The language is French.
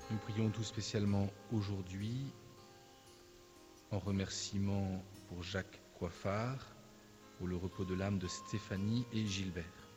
Nous prions tout spécialement aujourd'hui en remerciement pour Jacques Coiffard, pour le repos de l'âme de Stéphanie et Gilbert.